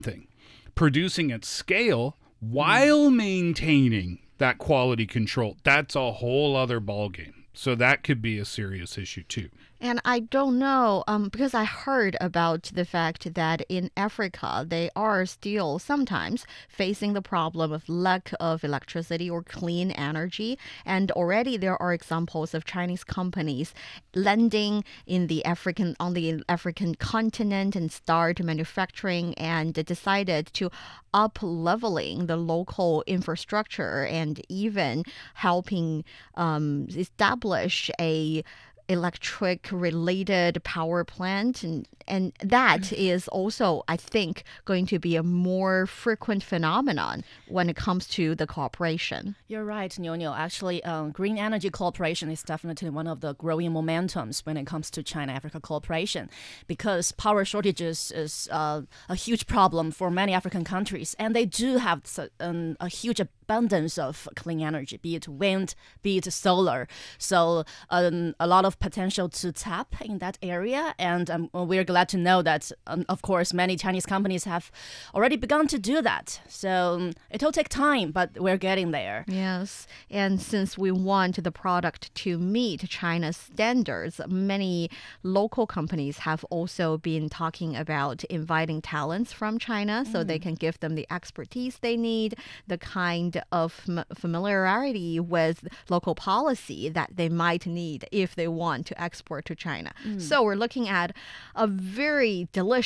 thing. Producing at scale while maintaining that quality control, that's a whole other ballgame. So that could be a serious issue too. And I don't know, because I heard about the fact that in Africa, they are still sometimes facing the problem of lack of electricity or clean energy. And already there are examples of Chinese companies landing on the African continent and start manufacturing and decided to up-leveling the local infrastructure and even helping establish a electric related power plant, and that is also, I think, going to be a more frequent phenomenon when it comes to the cooperation. You're right, Niu. Actually, green energy cooperation is definitely one of the growing momentums when it comes to China-Africa cooperation, because power shortages is a huge problem for many African countries, and they do have a huge abundance of clean energy, be it wind, be it solar. So a lot of potential to tap in that area, and we're glad to know that, of course, many Chinese companies have already begun to do that. So it'll take time, but we're getting there. Yes, and since we want the product to meet China's standards, many local companies have also been talking about inviting talents from China so they can give them the expertise they need, the kind of familiarity with local policy that they might need if they want to export to China. So we're looking at a very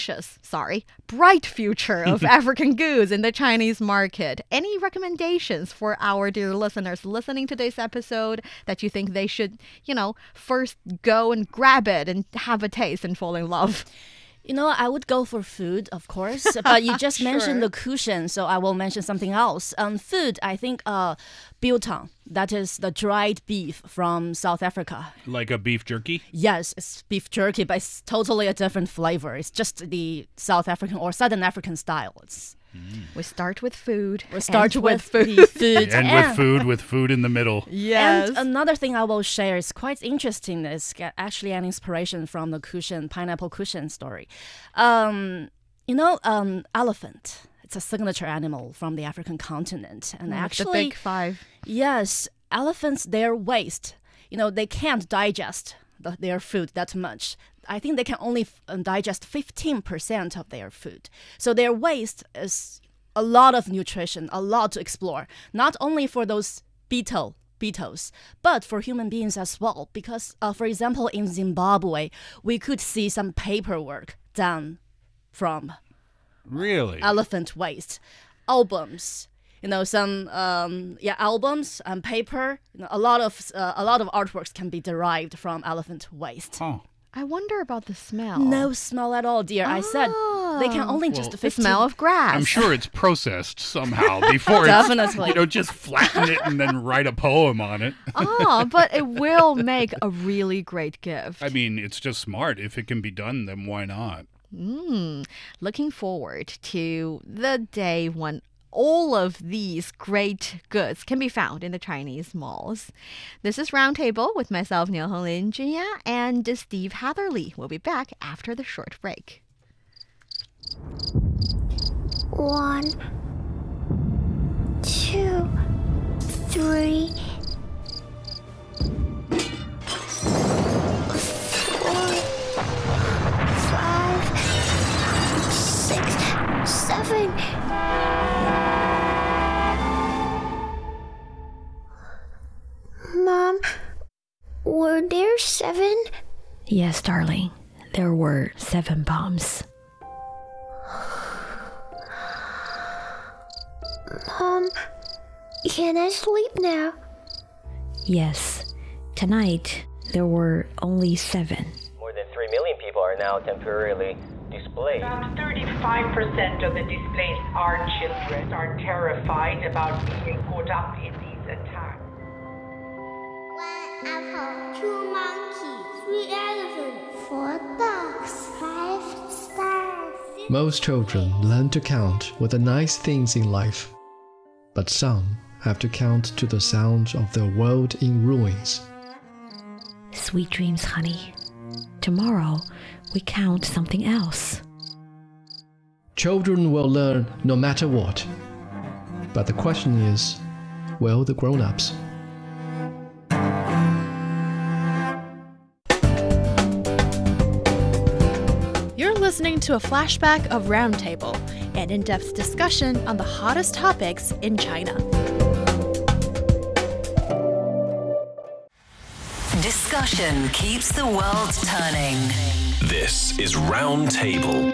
bright future of African goods in the Chinese market. Any recommendations for our dear listeners listening to this episode that you think they should, first go and grab it and have a taste and fall in love? I would go for food, of course, but you just mentioned the cushion, so I will mention something else. Food, I think biltong, that is the dried beef from South Africa. Like a beef jerky? Yes, it's beef jerky, but it's totally a different flavor. It's just the South African or Southern African style. We start with food. We start with food. with food in the middle. Yes. And another thing I will share is quite interesting. Is actually an inspiration from the pineapple cushion story. Elephant. It's a signature animal from the African continent, and actually the big five. Yes, elephants, their waste. They can't digest their food that much. I think they can only digest 15% of their food. So their waste is a lot of nutrition, a lot to explore, not only for those beetles, but for human beings as well. Because, for example, in Zimbabwe, we could see some paperwork done from elephant waste. Albums. Some albums and paper. A lot of artworks can be derived from elephant waste. Huh. I wonder about the smell. No smell at all, dear. I said they can only just the smell of grass. I'm sure it's processed somehow before Definitely. just flatten it and then write a poem on it. But it will make a really great gift. I mean, it's just smart. If it can be done, then why not? Looking forward to the day when all of these great goods can be found in the Chinese malls. This is Roundtable with myself, Niu Honglin Junya, and Steve Hatherley. We'll be back after the short break. 1, 2, 3, 4, 5, 6, 7. Mom, were there 7? Yes, darling. There were 7 bombs. Mom, can I sleep now? Yes. Tonight, there were only 7. More than 3 million people are now temporarily displaced. About 35% of the displaced are children, are terrified about being caught up in these attacks. 1 apple, 2 monkeys, 3 elephants, 4 dogs, 5 stars. Most children learn to count with the nice things in life, but some have to count to the sound of their world in ruins. Sweet dreams, honey. Tomorrow, we count something else. Children will learn no matter what. But the question is, will the grown-ups? You're listening to a flashback of Roundtable, an in-depth discussion on the hottest topics in China. Discussion keeps the world turning. This is Roundtable.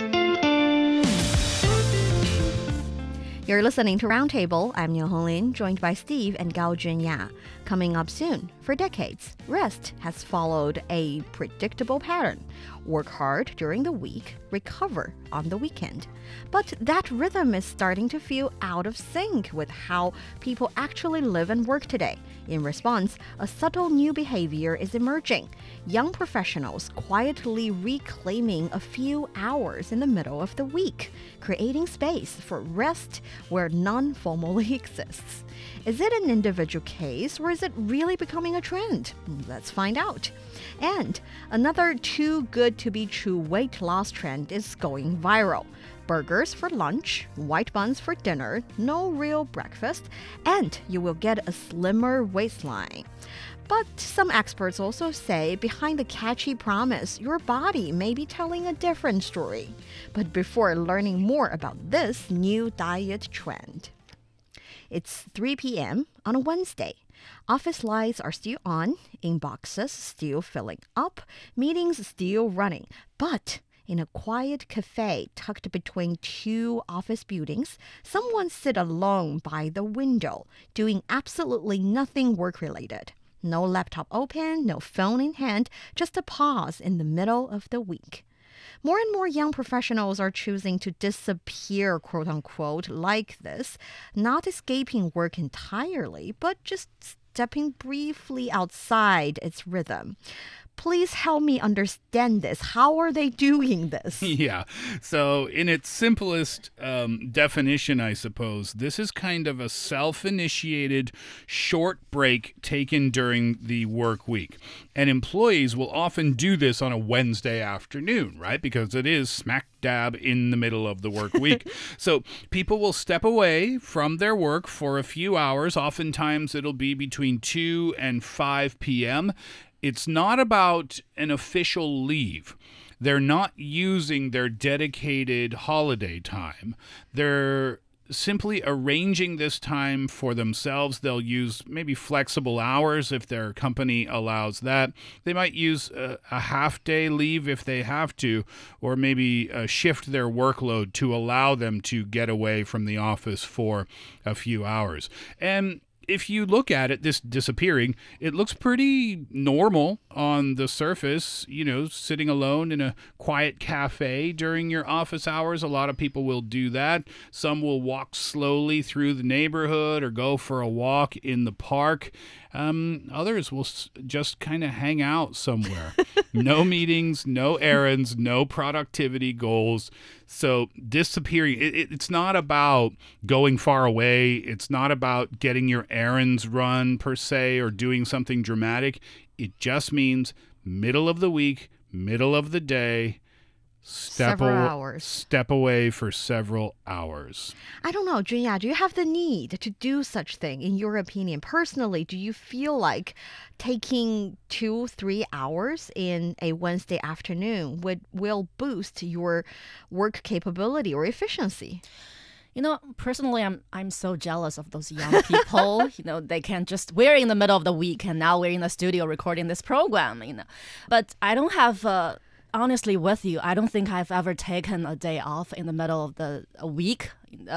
You're listening to Roundtable. I'm Niu Honglin, joined by Steve and Gao Junya. Coming up soon, for decades, rest has followed a predictable pattern. Work hard during the week, recover on the weekend. But that rhythm is starting to feel out of sync with how people actually live and work today. In response, a subtle new behavior is emerging. Young professionals quietly reclaiming a few hours in the middle of the week, creating space for rest where none formally exists. Is it an individual case, or is it really becoming a trend? Let's find out. And another too good to be true weight loss trend is going viral. Burgers for lunch, white buns for dinner, no real breakfast, and you will get a slimmer waistline. But some experts also say behind the catchy promise, your body may be telling a different story. But before learning more about this new diet trend, it's 3 p.m. on a Wednesday. Office lights are still on, inboxes still filling up, meetings still running. But in a quiet cafe tucked between two office buildings, someone sits alone by the window, doing absolutely nothing work-related. No laptop open, no phone in hand, just a pause in the middle of the week. More and more young professionals are choosing to disappear, quote-unquote, like this, not escaping work entirely, but just stepping briefly outside its rhythm. Please help me understand this. How are they doing this? Yeah. So in its simplest definition, I suppose, this is kind of a self-initiated short break taken during the work week. And employees will often do this on a Wednesday afternoon, right? Because it is smack dab in the middle of the work week. So people will step away from their work for a few hours. Oftentimes it'll be between 2 and 5 p.m., It's not about an official leave. They're not using their dedicated holiday time. They're simply arranging this time for themselves. They'll use maybe flexible hours if their company allows that. They might use a half-day leave if they have to, or maybe shift their workload to allow them to get away from the office for a few hours. And if you look at it, this disappearing, it looks pretty normal on the surface, sitting alone in a quiet cafe during your office hours. A lot of people will do that. Some will walk slowly through the neighborhood or go for a walk in the park. Others will just kind of hang out somewhere. No meetings, no errands, no productivity goals. So disappearing, it's not about going far away. It's not about getting your errands run per se or doing something dramatic. It just means middle of the week, middle of the day, step away for several hours. I don't know, Junya, do you have the need to do such thing in your opinion? Personally, do you feel like taking 2-3 hours in a Wednesday afternoon will boost your work capability or efficiency? Personally, I'm so jealous of those young people. They can we're in the middle of the week and now we're in the studio recording this program, But I don't have honestly with you, I don't think I've ever taken a day off in the middle of the week,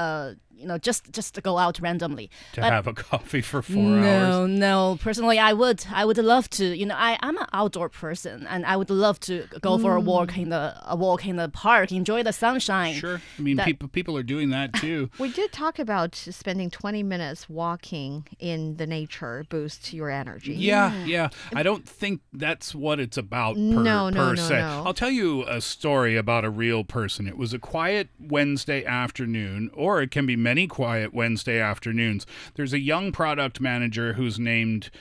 just to go out randomly. Have a coffee for 4 hours? No. Personally, I would love to. I'm an outdoor person, and I would love to go for a walk in the park, enjoy the sunshine. Sure. I mean, people are doing that too. We did talk about spending 20 minutes walking in the nature boost your energy. Yeah. I don't think that's what it's about per se. No. I'll tell you a story about a real person. It was a quiet Wednesday afternoon, or it can be many quiet Wednesday afternoons. There's a young product manager who's named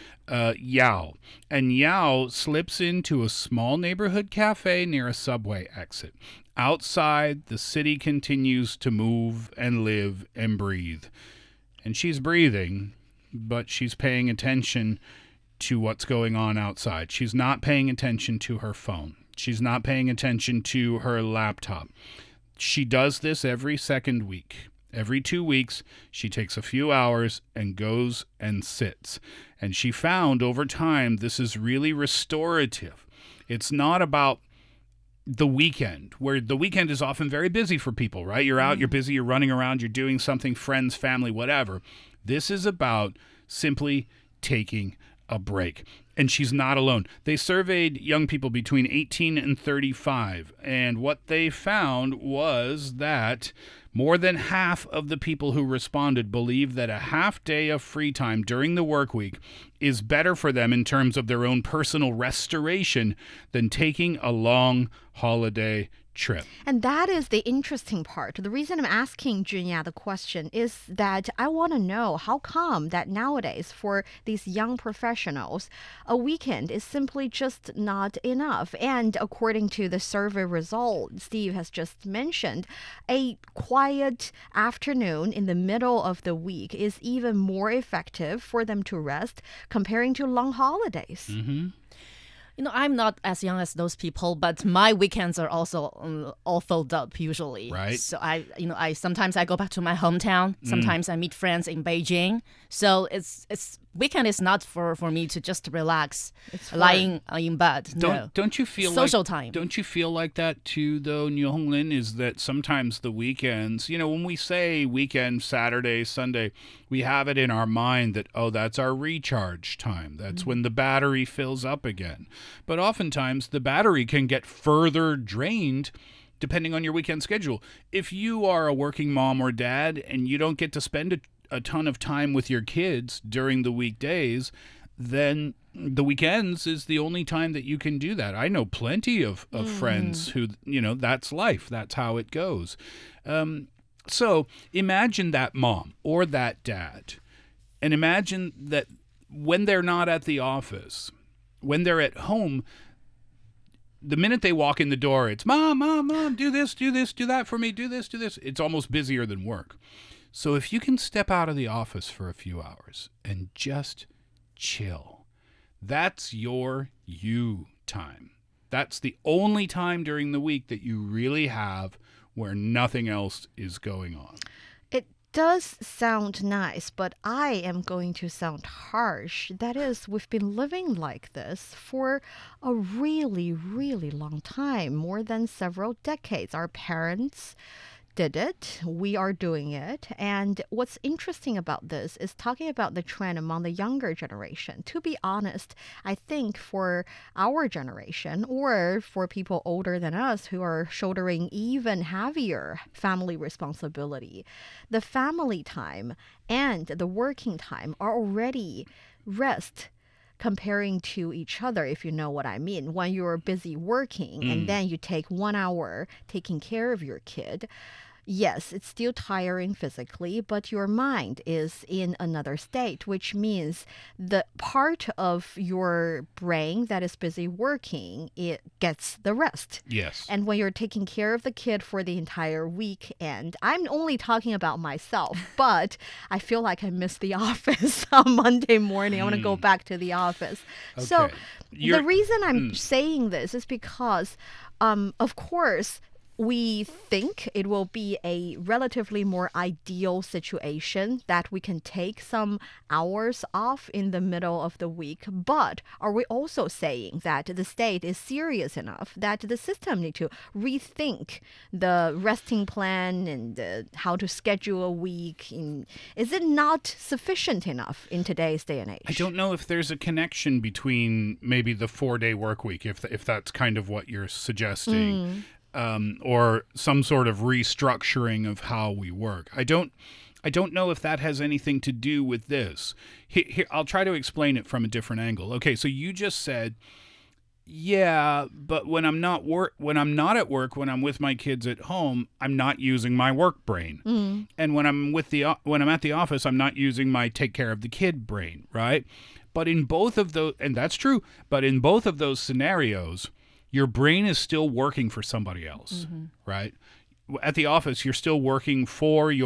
Yao, and Yao slips into a small neighborhood cafe near a subway exit. Outside, the city continues to move and live and breathe. And she's breathing, but she's paying attention to what's going on outside. She's not paying attention to her phone. She's not paying attention to her laptop. She does this every second week. Every 2 weeks, she takes a few hours and goes and sits. And she found over time this is really restorative. It's not about the weekend, where the weekend is often very busy for people, right? You're out, you're busy, you're running around, you're doing something, friends, family, whatever. This is about simply taking a break. And she's not alone. They surveyed young people between 18 and 35, and what they found was that more than half of the people who responded believe that a half day of free time during the work week is better for them in terms of their own personal restoration than taking a long holiday trip. And that is the interesting part. The reason I'm asking Junya the question is that I want to know how come that nowadays for these young professionals, a weekend is simply just not enough. And according to the survey result Steve has just mentioned, a quiet afternoon in the middle of the week is even more effective for them to rest comparing to long holidays. Mm-hmm. You know, I'm not as young as those people, but my weekends are also all filled up usually. Right. So I sometimes I go back to my hometown. Sometimes I meet friends in Beijing. So it's weekend is not for me to just relax, lying in bed. Don't you feel social like, time? Don't you feel like that too, though, Niu Honglin? Is that sometimes the weekends, when we say weekend, Saturday, Sunday, we have it in our mind that, that's our recharge time. That's when the battery fills up again. But oftentimes the battery can get further drained depending on your weekend schedule. If you are a working mom or dad and you don't get to spend a ton of time with your kids during the weekdays, then the weekends is the only time that you can do that. I know plenty of friends who, that's life. That's how it goes. So imagine that mom or that dad, and imagine that when they're not at the office, when they're at home, the minute they walk in the door, it's mom, do this, do that for me, do this. It's almost busier than work. So if you can step out of the office for a few hours and just chill, that's your you time. That's the only time during the week that you really have where nothing else is going on. It does sound nice, but I am going to sound harsh. That is, we've been living like this for a really, really long time, more than several decades. Our parents did it. We are doing it. And what's interesting about this is talking about the trend among the younger generation. To be honest, I think for our generation or for people older than us who are shouldering even heavier family responsibility, the family time and the working time are already rest comparing to each other, if you know what I mean. When you're busy working and then you take 1 hour taking care of your kid, yes, it's still tiring physically, but your mind is in another state, which means the part of your brain that is busy working, it gets the rest. Yes. And when you're taking care of the kid for the entire weekend, I'm only talking about myself, but I feel like I missed the office on Monday morning. I want to go back to the office. Okay. So the reason I'm saying this is because, of course, we think it will be a relatively more ideal situation that we can take some hours off in the middle of the week. But are we also saying that the state is serious enough that the system need to rethink the resting plan and how to schedule a week? Is it not sufficient enough in today's day and age? I don't know if there's a connection between maybe the 4-day work week, if that's kind of what you're suggesting. Or some sort of restructuring of how we work. I don't know if that has anything to do with this. Here, I'll try to explain it from a different angle. Okay, so you just said Yeah, but when I'm not at work, when I'm with my kids at home, I'm not using my work brain. And when I'm at the office, I'm not using my take care of the kid brain, right? But in both of those, and that's true, but in both of those scenarios, your brain is still working for somebody else, right? At the office, you're still working for your